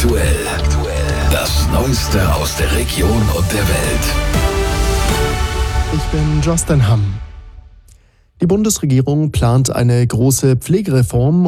Aktuell. Das Neueste aus der Region und der Welt. Ich bin Justin Hamm. Die Bundesregierung plant eine große Pflegereform